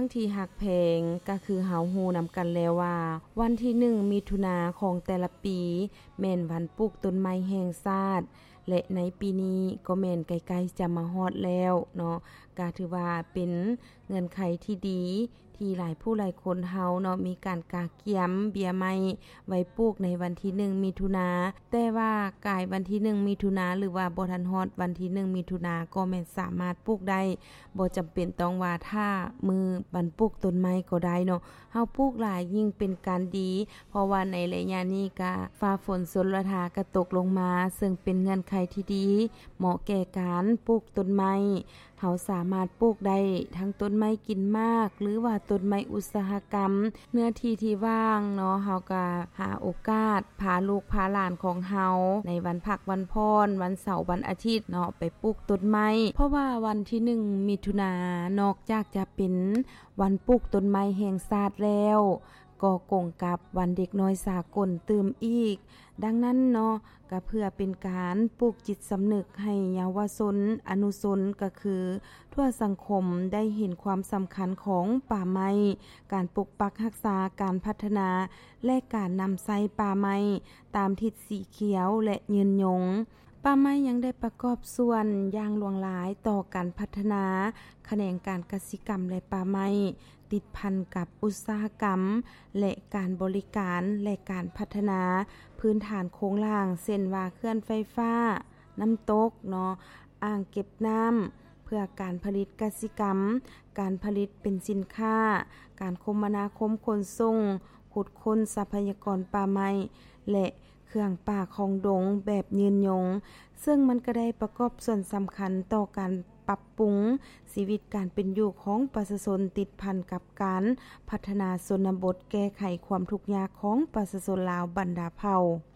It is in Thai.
งที่หักแพงก็คือเฮาฮู้นำกันแล้วว่าวันที่1มิถุนายนของแต่ละปีแม่นวันปลูกต้นไม้แห่งชาติและในปีนี้ก็แม่นใกล้ๆจะมาฮอดแล้วเนาะก็ถือว่าเป็นเงื่อนไขที่ดีที่หลายผู้หลายคนเฮาเนาะมีการกาเกียมเบียไม้ไว้ปลูกในวันที่1มิถุนายนแต่ว่ากายวันที่1มิถุนายนหรือว่าบ่ทันฮอดวันที่1มิถุนายนก็แม่นสามารถปลูกได้บ่จำเป็นต้องว่าถ้ามือบันปลูกต้นไม้ก็ได้เนาะเฮาปลูกหลายยิ่งเป็นการดีเพราะว่าในระยะนี้ก็ฟ้าฝนฝนละทาก็ตกลงมาซึ่งเป็นเงื่อนไขที่ดีเหมาะแก่การปลูกต้นไม้เฮาสามารถปลูกได้ทั้งต้นไม้กินมากหรือว่าต้นไม้อุตสาหกรรมเนื้อที่ที่ว่างเนาะเฮาก็หาโอกาสพาลูกพาหลานของเฮาในวันพักวันพรวันเสาร์วันอาทิตย์เนาะไปปลูกต้นไม้เพราะว่าวันที่1มิถุนายนนอกจากจะเป็นวันปลูกต้นไม้แห่งชาติแล้วก็กงกับวันเด็กน้อยสากลตื่มอีกดังนั้นเนาะก็เพื่อเป็นการปลูกจิตสำนึกให้เยาวชนอนุชนก็คือทั่วสังคมได้เห็นความสำคัญของป่าไม้การปกปักรักษาการพัฒนาและการนำใช้ป่าไม้ตามทิศสีเขียวและยืนยงป่าไม้ยังได้ประกอบส่วนอย่างหลวงหลายต่อการพัฒนาแขนงการกสิกรรมและป่าไม้ติดพันกับอุตสาหกรรมและการบริการและการพัฒนาพื้นฐานโครงล่างเช่นว่าเคลื่อนไฟฟ้าน้ำตกเนาะอ่างเก็บน้ำเพื่อการผลิตกสิกรรมการผลิตเป็นสินค้าการคมนาคมขนส่งขุดค้นทรัพยากรป่าไม้และเครื่องป่าของดงแบบยืนยงซึ่งมันก็ได้ประกอบส่วนสำคัญต่อการปรับปรุงชีวิตการเป็นอยู่ของประชาชนติดพันกับการพัฒนาชนบทแก้ไขความทุกข์ยากของประชาชนลาวบรรดาเผ่า